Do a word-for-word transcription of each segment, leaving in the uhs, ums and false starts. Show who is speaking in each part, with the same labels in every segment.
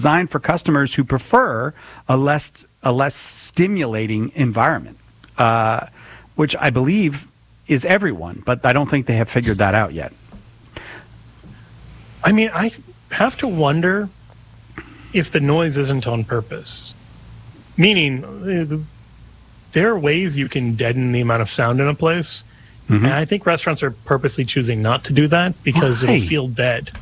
Speaker 1: designed for customers who prefer a less a less stimulating environment, uh, which I believe is everyone, but I don't think they have figured that out yet.
Speaker 2: I mean, I have to wonder if the noise isn't on purpose. Meaning, uh, there are ways you can deaden the amount of sound in a place, mm-hmm. and I think restaurants are purposely choosing not to do that because Why? It'll feel dead.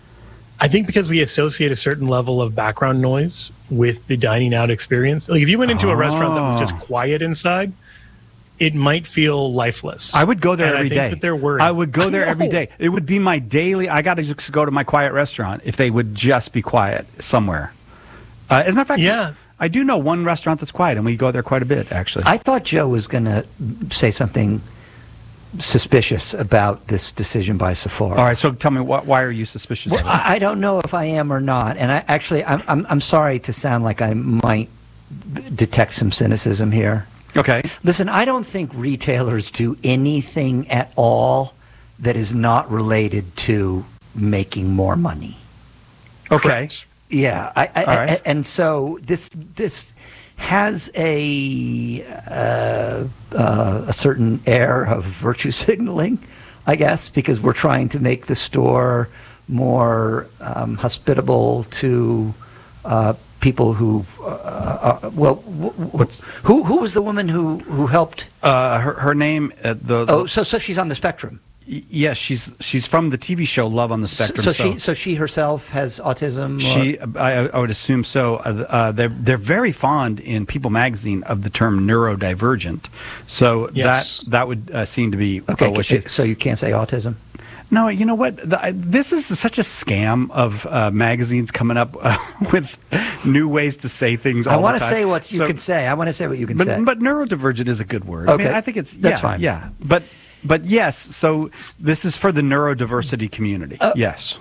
Speaker 2: I think because we associate a certain level of background noise with the dining out experience. Like if you went into oh. a restaurant that was just quiet inside, it might feel lifeless.
Speaker 1: I would go there
Speaker 2: and
Speaker 1: every
Speaker 2: I think
Speaker 1: day.
Speaker 2: That they're worried.
Speaker 1: I would go there every day. It would be my daily. I got to just go to my quiet restaurant if they would just be quiet somewhere. Uh, as a matter of fact,
Speaker 2: yeah.
Speaker 1: I do know one restaurant that's quiet, and we go there quite a bit, actually.
Speaker 3: I thought Joe was going to say something suspicious about this decision by Sephora.
Speaker 1: All right, so tell me, wh- why are you suspicious
Speaker 3: well,
Speaker 1: of it?
Speaker 3: I don't know if I am or not, and I actually, I'm, I'm, I'm sorry to sound like I might detect some cynicism here.
Speaker 1: Okay.
Speaker 3: Listen, I don't think retailers do anything at all that is not related to making more money.
Speaker 1: Okay.
Speaker 2: Correct.
Speaker 3: Yeah, I, I,
Speaker 1: All right.
Speaker 3: I, and so this this has a uh, uh, a certain air of virtue signaling, I guess, because we're trying to make the store more um, hospitable to uh, people who, uh, uh, well, w- w- who who was the woman who who helped?
Speaker 1: Uh, her her name. Uh, the, the
Speaker 3: Oh, so so she's on the spectrum.
Speaker 1: Yes, yeah, she's she's from the T V show Love on the Spectrum.
Speaker 3: So, so,
Speaker 1: so
Speaker 3: she so she herself has autism.
Speaker 1: She, I, I would assume so. Uh, uh, they're they're very fond in People Magazine of the term neurodivergent. So
Speaker 2: yes.
Speaker 1: that that would uh, seem to be
Speaker 3: okay.
Speaker 1: Uh, what she,
Speaker 3: so you can't say autism.
Speaker 1: No, you know what? The, I, this is such a scam of uh, magazines coming up uh, with new ways to say things. All
Speaker 3: I want
Speaker 1: to
Speaker 3: say what you
Speaker 1: so,
Speaker 3: can say. I want to say what you can
Speaker 1: but,
Speaker 3: say.
Speaker 1: But neurodivergent is a good word.
Speaker 3: Okay.
Speaker 1: I mean, I think it's
Speaker 3: That's
Speaker 1: yeah,
Speaker 3: fine.
Speaker 1: Yeah, but. But yes, so this is for the neurodiversity community.
Speaker 3: Uh,
Speaker 1: yes.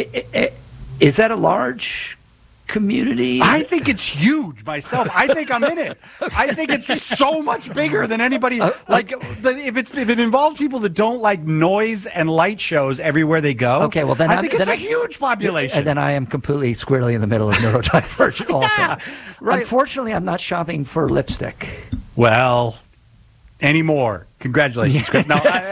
Speaker 3: Is that a large community?
Speaker 1: I think it's huge myself. I think I'm in it. I think it's so much bigger than anybody.
Speaker 3: Uh,
Speaker 1: like the, if it's if it involves people that don't like noise and light shows everywhere they go.
Speaker 3: Okay, well then
Speaker 1: I
Speaker 3: I'm,
Speaker 1: think
Speaker 3: then
Speaker 1: it's a
Speaker 3: I,
Speaker 1: huge population.
Speaker 3: And then I am completely squarely in the middle of neurodivergent. Also,
Speaker 1: yeah, right.
Speaker 3: Unfortunately, I'm not shopping for lipstick.
Speaker 1: Well, anymore. Congratulations, Chris. No,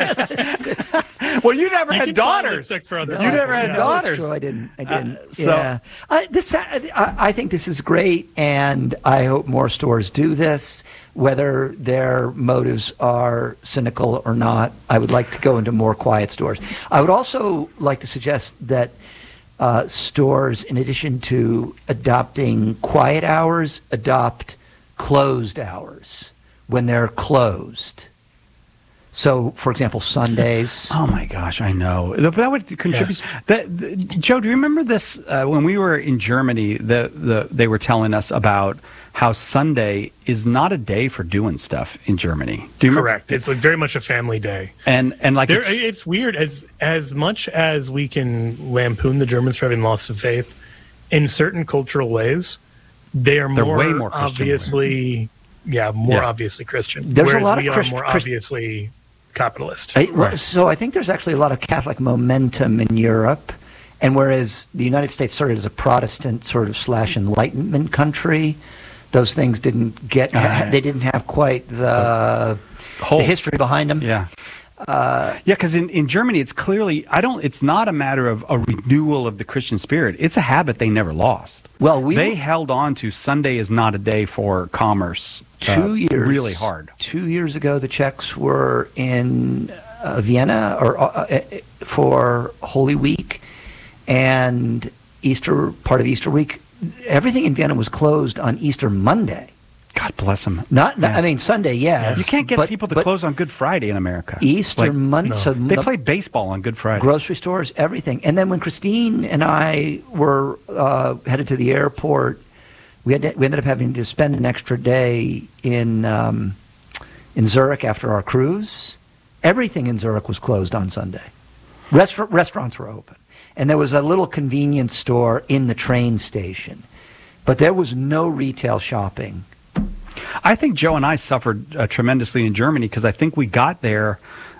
Speaker 1: I, well, you never
Speaker 2: you
Speaker 1: had daughters.
Speaker 2: For other
Speaker 1: you
Speaker 2: people.
Speaker 1: never had
Speaker 3: No,
Speaker 1: daughters.
Speaker 3: That's true. I didn't. I didn't.
Speaker 1: Uh, so,
Speaker 3: yeah. Uh, this. I, I think this is great, and I hope more stores do this. Whether their motives are cynical or not, I would like to go into more quiet stores. I would also like to suggest that uh, stores, in addition to adopting quiet hours, adopt closed hours when they're closed. So, for example, Sundays.
Speaker 1: Oh my gosh, I know that would contribute.
Speaker 2: Yes.
Speaker 1: That, the, Joe, do you remember this uh, when we were in Germany? The, the they were telling us about how Sunday is not a day for doing stuff in Germany. Do you
Speaker 2: Correct.
Speaker 1: Remember?
Speaker 2: It's like very much a family day,
Speaker 1: and and like
Speaker 2: there,
Speaker 1: it's,
Speaker 2: it's weird as as much as we can lampoon the Germans for having loss of faith in certain cultural ways, they are
Speaker 1: They're
Speaker 2: more,
Speaker 1: way more Christian.
Speaker 2: obviously, yeah, more
Speaker 1: Yeah.
Speaker 2: obviously Christian.
Speaker 3: There's a
Speaker 2: whereas
Speaker 3: lot of
Speaker 2: we
Speaker 3: Christ-
Speaker 2: are more
Speaker 3: Christ-
Speaker 2: obviously capitalist.
Speaker 3: I, well, so I think there's actually a lot of Catholic momentum in Europe, and whereas the United States started as a Protestant sort of slash Enlightenment country, those things didn't get.
Speaker 1: Uh,
Speaker 3: they didn't have quite the,
Speaker 1: whole-
Speaker 3: the history behind them.
Speaker 1: yeah. Uh, yeah, because in, in Germany, it's clearly I don't. It's not a matter of a renewal of the Christian spirit. It's a habit they never lost.
Speaker 3: Well, we
Speaker 1: they held on to Sunday is not a day for commerce.
Speaker 3: Two
Speaker 1: uh,
Speaker 3: years
Speaker 1: really hard.
Speaker 3: Two years ago, the Czechs were in uh, Vienna or uh, uh, for Holy Week and Easter, part of Easter week. Everything in Vienna was closed on Easter Monday.
Speaker 1: God bless them.
Speaker 3: Not, not
Speaker 1: Yeah.
Speaker 3: I mean Sunday, yes.
Speaker 1: You can't get
Speaker 3: but,
Speaker 1: people to
Speaker 3: but
Speaker 1: close on Good Friday in America.
Speaker 3: Easter
Speaker 1: Like,
Speaker 3: Monday.
Speaker 2: no.
Speaker 3: So
Speaker 1: They
Speaker 3: the
Speaker 1: play baseball on Good Friday.
Speaker 3: grocery stores, everything. And then when Christine and I were uh, headed to the airport, we had to, we ended up having to spend an extra day in um, in Zurich after our cruise. Everything in Zurich was closed on Sunday. Restaur- restaurants were open, and there was a little convenience store in the train station, but there was no retail shopping.
Speaker 1: I think Joe and I suffered uh, tremendously in Germany because I think we got there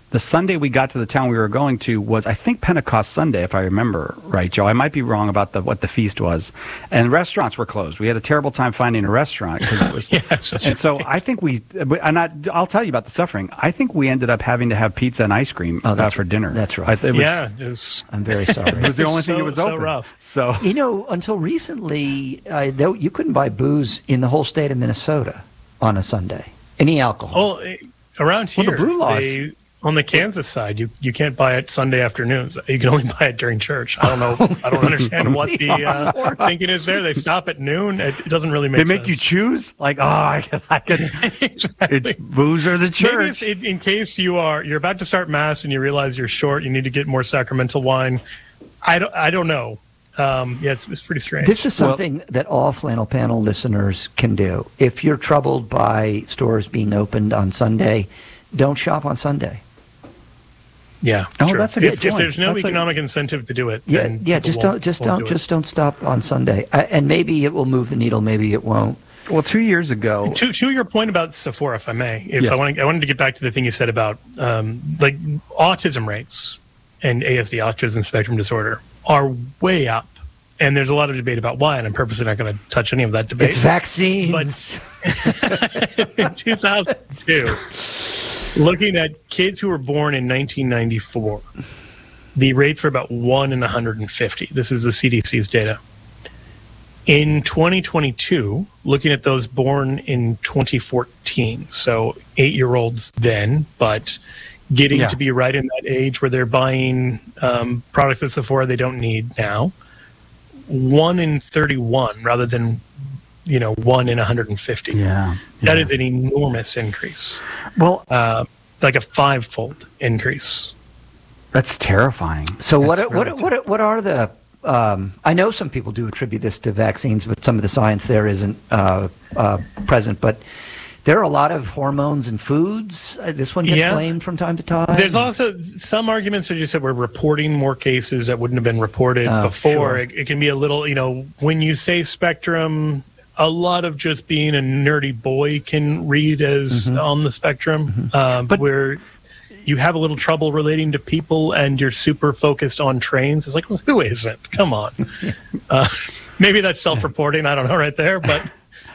Speaker 1: The Sunday we got to the town we were going to was, I think, Pentecost Sunday, if I remember right, Joe. I might be wrong about the what the feast was. And restaurants were closed. We had a terrible time finding a restaurant. 'Cause it was,
Speaker 2: yes,
Speaker 1: and so I think we, and I, I'll tell you about the suffering. I think we ended up having to have pizza and ice cream
Speaker 3: Oh,
Speaker 1: uh,
Speaker 3: that's-
Speaker 1: for dinner.
Speaker 3: that's right.
Speaker 1: I, it was,
Speaker 2: yeah, it was,
Speaker 3: I'm very sorry.
Speaker 1: It was the only thing
Speaker 2: So-
Speaker 1: that was
Speaker 2: so
Speaker 1: open.
Speaker 2: rough.
Speaker 1: So
Speaker 3: You know, until recently, uh, though, you couldn't buy booze in the whole state of Minnesota on a Sunday. Any alcohol.
Speaker 2: well, eh, around
Speaker 1: Well,
Speaker 2: here,
Speaker 1: the brew laws-
Speaker 2: they, on the Kansas side, you, you can't buy it Sunday afternoons. You can only buy it during church. I don't know. I don't understand what the uh, thinking is there. They stop at noon. It, it doesn't really make
Speaker 1: they
Speaker 2: sense.
Speaker 1: make you choose? Like, oh, I could, I could
Speaker 2: Exactly.
Speaker 1: it's booze or the
Speaker 2: Maybe
Speaker 1: church.
Speaker 2: it's in, in case you are you're about to start mass and you realize you're short, you need to get more sacramental wine. I don't I don't know. Um, yeah, it's, it's pretty strange.
Speaker 3: This is
Speaker 1: Well-
Speaker 3: something that all Flannel Panel listeners can do. If you're troubled by stores being opened on Sunday, don't shop on Sunday.
Speaker 2: yeah, it's
Speaker 1: Oh,
Speaker 2: true.
Speaker 1: that's a good
Speaker 2: if, if
Speaker 1: point.
Speaker 2: there's no
Speaker 1: That's a-
Speaker 2: economic incentive to do it,
Speaker 3: Yeah,
Speaker 2: then
Speaker 3: yeah.
Speaker 2: people
Speaker 3: Just
Speaker 2: won't-
Speaker 3: don't, just
Speaker 2: won't
Speaker 3: don't,
Speaker 2: do it.
Speaker 3: just don't stop on Sunday. Uh, and maybe it will move the needle. Maybe it won't.
Speaker 1: Well, two years ago,
Speaker 2: To, to your point about Sephora, if I may, if
Speaker 1: Yes.
Speaker 2: I, want I wanted to get back to the thing you said about um, like autism rates and A S D, autism spectrum disorder, are way up, and there's a lot of debate about why. And I'm purposely not going to touch any of that debate.
Speaker 3: It's vaccines.
Speaker 2: in two thousand two, looking at kids who were born in nineteen ninety-four, the rates were about one in one hundred fifty. This is the C D C's data. In twenty twenty-two, looking at those born in twenty fourteen, so eight-year-olds then, but getting
Speaker 1: Yeah.
Speaker 2: to be right in that age where they're buying um, products at Sephora they don't need now, one in thirty-one rather than, you know, one in one hundred fifty.
Speaker 1: yeah,
Speaker 2: That
Speaker 1: yeah.
Speaker 2: is an enormous increase,
Speaker 1: well,
Speaker 2: uh, like a five-fold increase.
Speaker 1: that's terrifying.
Speaker 3: So what?
Speaker 1: That's
Speaker 3: Are, what?
Speaker 1: really
Speaker 3: Are, what? Are, what are the? Um, I know some people do attribute this to vaccines, but some of the science there isn't uh, uh, present. But there are a lot of hormones in foods. Uh, this one gets
Speaker 2: Yeah.
Speaker 3: blamed from time to time.
Speaker 2: There's also some arguments that just said we're reporting more cases that wouldn't have been reported
Speaker 3: Oh,
Speaker 2: before.
Speaker 3: sure.
Speaker 2: It, it can be a little, you know, when you say spectrum, a lot of just being a nerdy boy can read as on the spectrum, um,
Speaker 1: But-
Speaker 2: where you have a little trouble relating to people and you're super focused on trains. It's like, well, who isn't? Come on. uh, maybe that's self-reporting. I don't know right there, but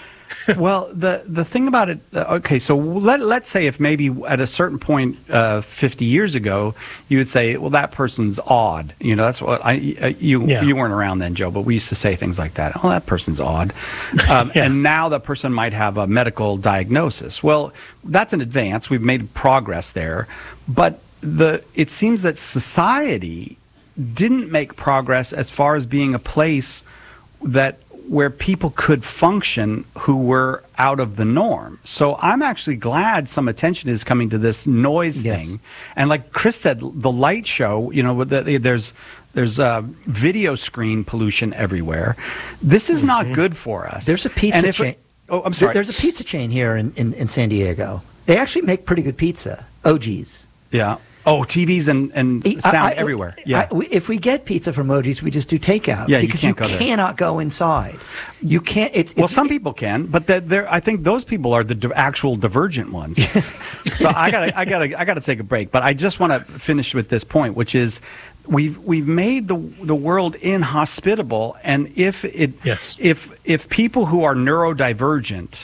Speaker 1: Well, the the thing about it, uh, okay, so let let's say if maybe at a certain point, uh, fifty years ago, you would say, well, that person's odd. You know, that's what I uh, you
Speaker 2: Yeah.
Speaker 1: you weren't around then, Joe, but we used to say things like that. Oh, that person's odd, um,
Speaker 2: Yeah.
Speaker 1: and now that person might have a medical diagnosis. Well, that's an advance. We've made progress there, but the it seems that society didn't make progress as far as being a place that where people could function who were out of the norm. So I'm actually glad some attention is coming to this noise
Speaker 3: Yes.
Speaker 1: thing. And like Chris said, the light show, you know, with the, there's there's uh, video screen pollution everywhere. This is not good for us.
Speaker 3: There's a pizza
Speaker 1: And if-
Speaker 3: chain.
Speaker 1: Oh, I'm
Speaker 3: There-
Speaker 1: sorry.
Speaker 3: There's a pizza chain here in, in, in San Diego. They actually make pretty good pizza. O G's.
Speaker 1: Yeah. Oh, T Vs and, and
Speaker 3: I-
Speaker 1: sound
Speaker 3: I-
Speaker 1: everywhere.
Speaker 3: I-
Speaker 1: Yeah.
Speaker 3: we- if we get pizza from O G's, we just do takeout.
Speaker 1: Yeah, you
Speaker 3: because
Speaker 1: can't go there.
Speaker 3: cannot go inside. You can't. It's,
Speaker 1: Well,
Speaker 3: it's-
Speaker 1: some people can, but that there, I think those people are the di- actual divergent ones. So I got, I got, I got to take a break. But I just want to finish with this point, which is, we've we've made the the world inhospitable, and if it,
Speaker 2: Yes.
Speaker 1: if if people who are neurodivergent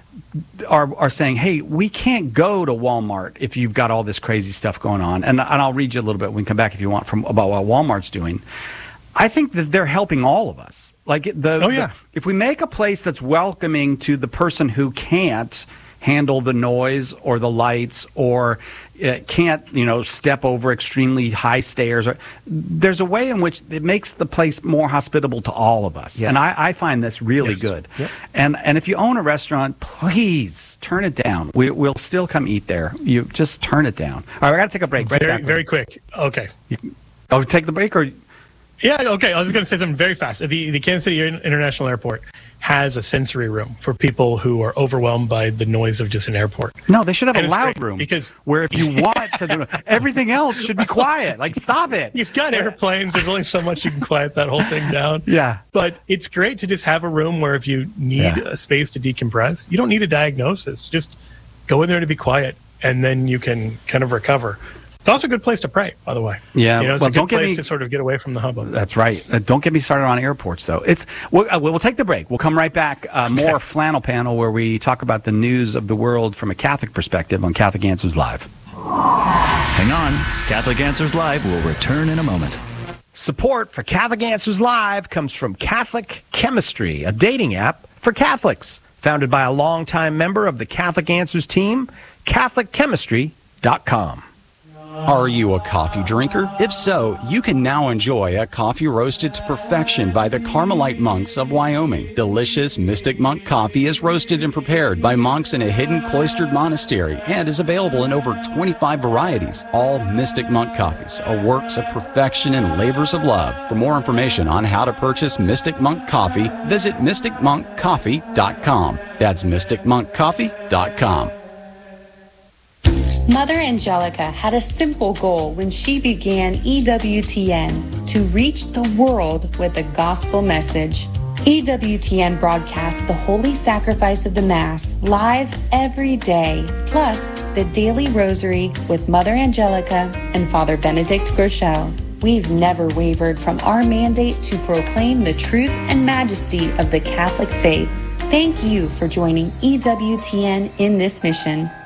Speaker 1: are are saying, hey, we can't go to Walmart if you've got all this crazy stuff going on, and and I'll read you a little bit. We can come back if you want from about what Walmart's doing. I think that they're helping all of us. Like the,
Speaker 2: Oh, yeah.
Speaker 1: the- if we make a place that's welcoming to the person who can't handle the noise or the lights or uh, can't, you know, step over extremely high stairs, or there's a way in which it makes the place more hospitable to all of us.
Speaker 3: Yes.
Speaker 1: And I, I find this really
Speaker 2: Yes.
Speaker 1: good.
Speaker 3: Yep.
Speaker 1: And and if you own a restaurant, please turn it down. We, we'll still come eat there. You just turn it down. All right, I got to take a break. Right
Speaker 2: very,
Speaker 1: back.
Speaker 2: very quick. Okay.
Speaker 1: Oh, take the break or.
Speaker 2: Yeah, okay. I was going to say something very fast. The the Kansas City International Airport has a sensory room for people who are overwhelmed by the noise of just an airport.
Speaker 1: No, they should have
Speaker 2: And
Speaker 1: a
Speaker 2: it's
Speaker 1: loud
Speaker 2: great
Speaker 1: room
Speaker 2: because-
Speaker 1: where if you want to, everything else should be quiet. Like, stop it.
Speaker 2: You've got airplanes. There's only so much you can quiet that whole thing down.
Speaker 1: Yeah.
Speaker 2: But it's great to just have a room where if you need
Speaker 1: Yeah.
Speaker 2: a space to decompress, you don't need a diagnosis. Just go in there to be quiet, and then you can kind of recover. It's also a good place to pray, by the way.
Speaker 1: Yeah,
Speaker 2: you know, it's
Speaker 1: well,
Speaker 2: a good
Speaker 1: don't get
Speaker 2: place
Speaker 1: me-
Speaker 2: to sort of get away from the hubbub.
Speaker 1: That's right. Uh, don't get me started on airports, though. It's we'll, uh, we'll take the break. We'll come right back. Uh, more flannel panel where we talk about the news of the world from a Catholic perspective on Catholic Answers Live.
Speaker 4: Hang on. Catholic Answers Live will return in a moment.
Speaker 5: Support for Catholic Answers Live comes from Catholic Chemistry, a dating app for Catholics. Founded by a longtime member of the Catholic Answers team, Catholic Chemistry dot com.
Speaker 6: Are you a coffee drinker? If so, you can now enjoy a coffee roasted to perfection by the Carmelite monks of Wyoming. Delicious Mystic Monk coffee is roasted and prepared by monks in a hidden cloistered monastery and is available in over twenty-five varieties. All Mystic Monk coffees are works of perfection and labors of love. For more information on how to purchase Mystic Monk coffee, visit mystic monk coffee dot com. That's mystic monk coffee dot com.
Speaker 7: Mother Angelica had a simple goal when she began E W T N: to reach the world with a gospel message. E W T N broadcasts the Holy Sacrifice of the Mass live every day, plus the Daily Rosary with Mother Angelica and Father Benedict Groeschel. We've never wavered from our mandate to proclaim the truth and majesty of the Catholic faith. Thank you for joining E W T N in this mission.